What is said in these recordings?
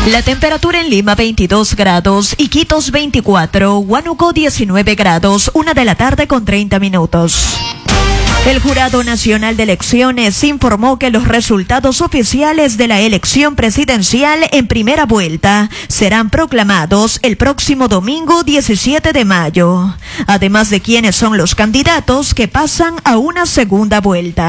La temperatura en Lima 22 grados, Iquitos 24, Huánuco 19 grados, 1:30 con 30 minutos. El Jurado Nacional de Elecciones informó que los resultados oficiales de la elección presidencial en primera vuelta serán proclamados el próximo domingo 17 de mayo, además de quiénes son los candidatos que pasan a una segunda vuelta.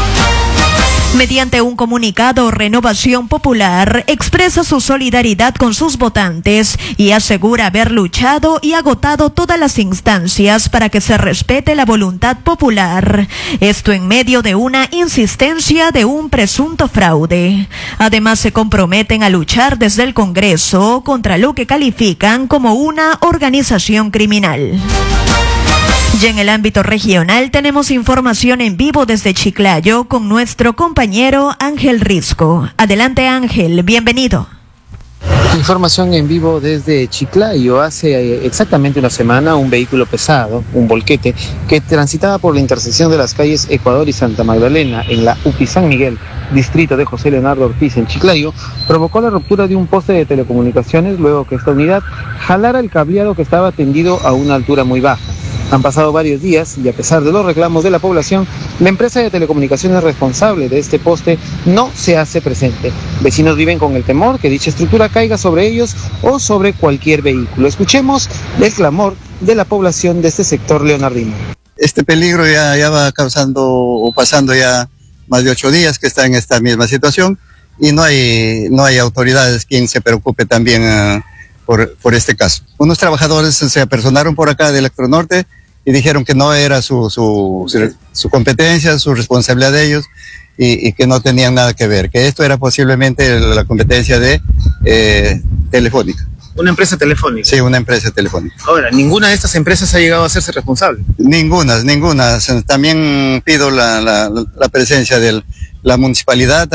Mediante un comunicado, Renovación Popular expresa su solidaridad con sus votantes y asegura haber luchado y agotado todas las instancias para que se respete la voluntad popular. Esto en medio de una insistencia de un presunto fraude. Además, se comprometen a luchar desde el Congreso contra lo que califican como una organización criminal. Y en el ámbito regional tenemos información en vivo desde Chiclayo con nuestro compañero Ángel Risco. Adelante, Ángel, bienvenido. Información en vivo desde Chiclayo. Hace exactamente una semana un vehículo pesado, un volquete, que transitaba por la intersección de las calles Ecuador y Santa Magdalena en la UPI San Miguel, distrito de José Leonardo Ortiz en Chiclayo, provocó la ruptura de un poste de telecomunicaciones luego que esta unidad jalara el cableado que estaba tendido a una altura muy baja. Han pasado varios días y a pesar de los reclamos de la población, la empresa de telecomunicaciones responsable de este poste no se hace presente. Vecinos viven con el temor que dicha estructura caiga sobre ellos o sobre cualquier vehículo. Escuchemos el clamor de la población de este sector leonardino. Este peligro ya va causando o pasando ya más de 8 días que está en esta misma situación y no hay autoridades quien se preocupe también por este caso. Unos trabajadores se apersonaron por acá de Electronorte y dijeron que no era su competencia, su responsabilidad de ellos y que no tenían nada que ver, que esto era posiblemente la competencia de Telefónica. ¿Una empresa telefónica? Sí, una empresa telefónica. Ahora, ¿ninguna de estas empresas ha llegado a hacerse responsable? Ninguna. También pido la presencia de la municipalidad.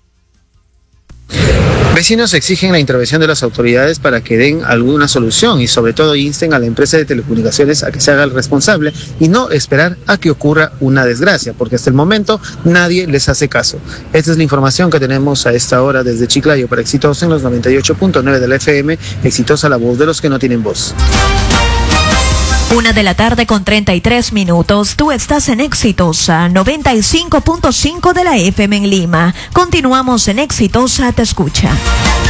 Vecinos exigen la intervención de las autoridades para que den alguna solución y sobre todo insten a la empresa de telecomunicaciones a que se haga el responsable y no esperar a que ocurra una desgracia, porque hasta el momento nadie les hace caso. Esta es la información que tenemos a esta hora desde Chiclayo para Exitosa en los 98.9 de la FM, Exitosa, la voz de los que no tienen voz. 1:00 con 33 minutos. Tú estás en Exitosa, 95.5 de la FM en Lima. Continuamos en Exitosa, te escucha.